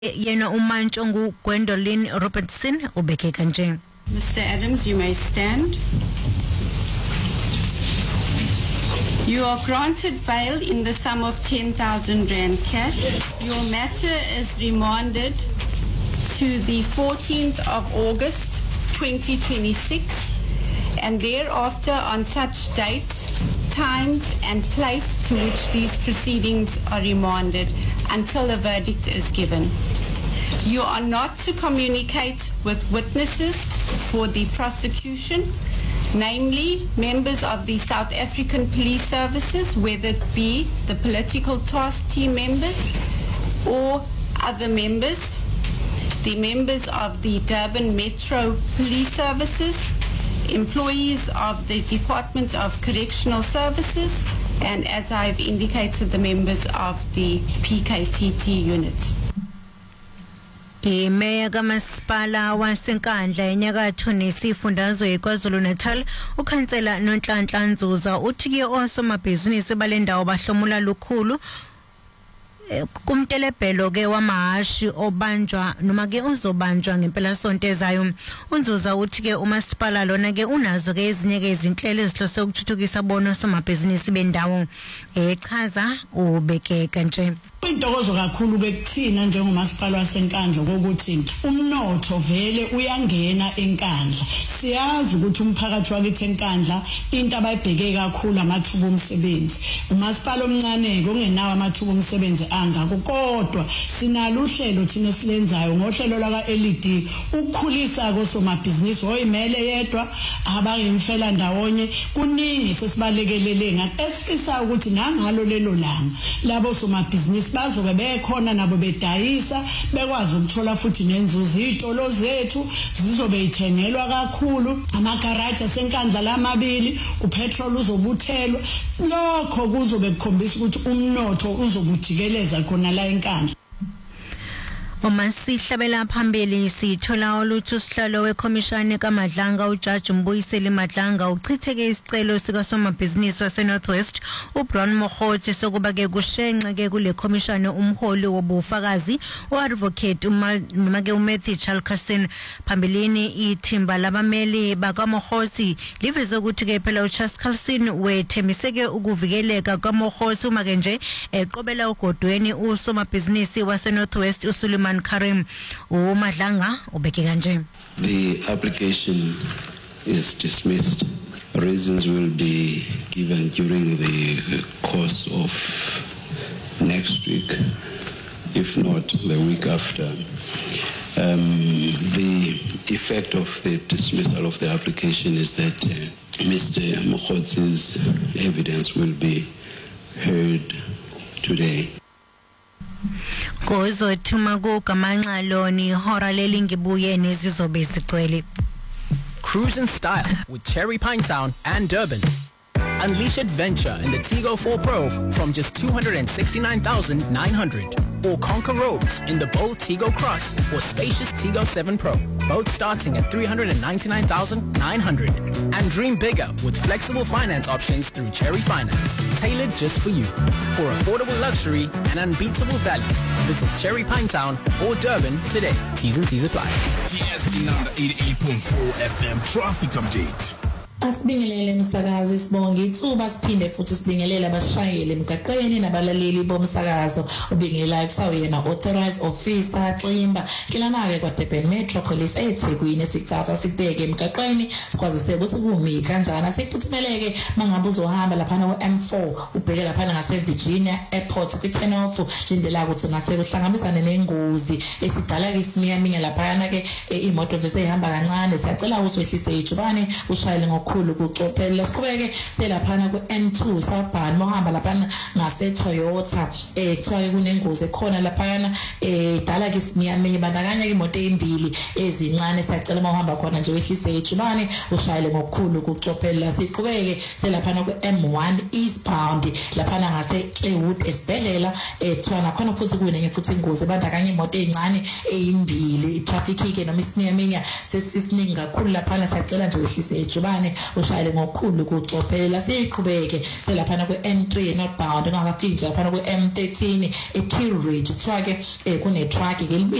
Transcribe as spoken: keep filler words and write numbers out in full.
Yena umantsho ngu Gwendolyn Robertson ubeke kanje. Mister Adams, you may stand. You are granted bail in the sum of ten thousand rand cash. Your matter is remanded to the fourteenth of August twenty twenty-six and thereafter on such dates, times and place to which these proceedings are remanded until a verdict is given. You are not to communicate with witnesses for the prosecution, namely members of the South African Police Services, whether it be the political task team members or other members, the members of the Durban Metro Police Services, employees of the Department of Correctional Services, and as I've indicated, the members of the P K T T unit. Imeya kamasipala wasenkandla enyakatho nesifundazwe KwaZulu-Natal ukhansela Nonhlanhla Nzuza uthi ke osomabhizinisi balendawo bahlomula lukhulu kumtelebhelo ke wamahashi obanjwa noma ke uzobanjwa ngempela sonto ezayo. Unzuza uthi ke umasipala lona ke unazo ke ezinye ke izinhlelo ezihlose ukuthuthukisa bono somabhizinisi bendawo. Echaza ubeke kanje. Intokozo kakhulu bekuthina njengomasipala wasenkandla ukuthi umnotho vele uyangena enkandla. Siyazi ukuthi umphakathi wakithi enkandla into abayibheke kakhulu amathuba omsebenzi. Umasipala omncane ongenawo amathuba omsebenzi angako, kodwa sinalo uhlelo thina silenzayo ngohlelo laka L E D ukukhulisa kosomabhizinisi oyimele yedwa abangimfela ndawonye kuningi sesibalekelele ngathi esifisa ukuthi nangalo lelo langa labo somabhizinisi bazobe bekhona nabo bedayisa bekwazi ukuthola futhi nenzuzo. Izitolo zethu zizobe ithengelwa kakhulu, amagaraji asenkandla lamabili, upetrol uzobuthelwa. Lokho kuzobe kukhombisa ukuthi umnotho uzobujikeleza khona la enkandla. Uma sihlabela phambili sithola oluthu sihlalo wekhomishani kaMadlanga uJudge Mbuyiseli Madlanga uchitheke isicelo sika somabhizinisi wase Northwest uBrown Mokhotsi sokuba ke kushenxe ke kule khomishani umholi wobufakazi uadvocate noma ke uMatthew Chalkerson. Phambilini ithimba labameli bakaMokhotsi liveze ukuthi ke phela uChalkerson wethemiseke ukuvikeleka kaMokhotsi uma ke nje eqobela ugodweni usomabhizinisi wase Northwest uSuleiman Karim. Umadlanga ubeke kanje. The application is dismissed. Reasons will be given during the course of next week, if not the week after. Um, the effect of the dismissal of the application is that uh, Mister Mokhotsi's evidence will be heard today. Kozo tumago kamanxalo ni hora lelingibuye nezizobe zigcwele. Cruise in style with Cherry Pine Town and Durban. Unleash adventure in the Tigo four Pro from just two hundred sixty-nine thousand nine hundred. Or conquer roads in the bold Tigo Cross or spacious Tigo seven Pro, both starting at three hundred ninety-nine thousand nine hundred. And dream bigger with flexible finance options through Cherry Finance, tailored just for you. For affordable luxury and unbeatable value, visit Cherry Pine Town or Durban today. T's and C's apply. The S D number eighty-eight point four F M traffic update. Asibingelele msakazi sibonge ithuba siphinde futhi sibingelele abashayeli emgaqweni nabalaleli bomsakazo ubingelela kusawuyena authorized officer Ximba kilana ke kwa Durban Metro Police eThekwini sikuthatha sikubeke emgaqweni sikwazise ukuthi kumi kanjani sikuphumeleke mangabe uzohamba lapha no M four ubheke lapha ngase Virginia Airport ku ten off jindela ukuthi ngase kuhlanganisane nengozi esidala ke isiminyaminya lapha ke imoto nje seyihamba kancane siyacela uswehlise ijubane ushayele ngok khulu kucophela siqhubeke selaphana ku N two sabhani mohamba laphana ngase Toyota eh kuthiwa kunengozi ekhona laphana eh dala ke sinyamenye bandakanya imoto ezimbili ezincane siyacela mohamba khona nje wehlise ejubane ushayele ngokukhulu kucophela siqhubeke selaphana ku M one eastbound laphana ngase Claywood esibhedlela eh kuthiwa nakhona futhi kunenye futhi ingozi bandakanya imoto ezincane ezimbili traffic ke noma isinyamenye sesisiningi kakhulu laphana siyacela nje wehlise ejubane ushayele ngokukhulu ukucophelela siqhubeke selaphana kwe N three northbound ngakafika laphana kwe M thirteen eKilridge truck eh kune truck ke